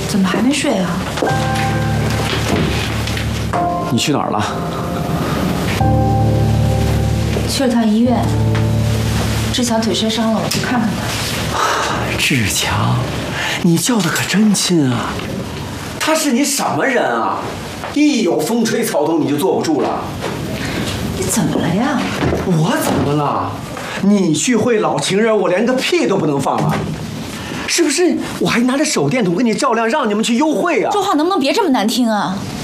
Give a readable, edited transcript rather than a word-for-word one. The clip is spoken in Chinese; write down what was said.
怎么还没睡啊？ 你去哪儿了？ 去了趟医院，志强腿摔伤了，我去看看他。 志强，你叫的可真亲啊！他是你什么人啊？一有风吹草动你就坐不住了。 你怎么了呀？ 我怎么了？你去会老情人，我连个屁都不能放啊！是不是？我还拿着手电筒给你照亮，让你们去幽会啊！ 说话能不能别这么难听啊？